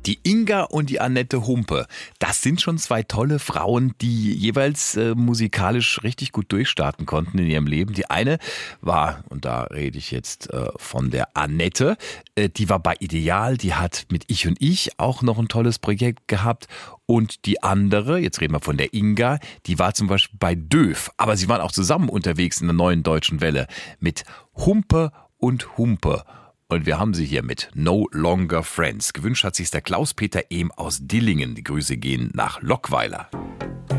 Die Inga und die Annette Humpe, das sind schon zwei tolle Frauen, die jeweils musikalisch richtig gut durchstarten konnten in ihrem Leben. Die eine war, und da rede ich jetzt von der Annette, die war bei Ideal, die hat mit Ich und Ich auch noch ein tolles Projekt gehabt. Und die andere, jetzt reden wir von der Inga, die war zum Beispiel bei Döf. Aber sie waren auch zusammen unterwegs in der Neuen Deutschen Welle mit Humpe und Humpe. Und wir haben sie hier mit No Longer Friends. Gewünscht hat sich der Klaus-Peter Ehm aus Dillingen. Die Grüße gehen nach Lockweiler.